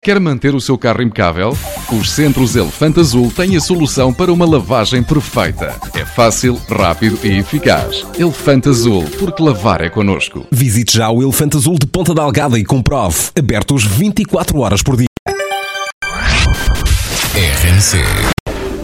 Quer manter o seu carro impecável? Os Centros Elefante Azul têm a solução para uma lavagem perfeita. É fácil, rápido e eficaz. Elefante Azul, porque lavar é connosco. Visite já o Elefante Azul de Ponta Delgada e comprove. Abertos 24 horas por dia. RMC.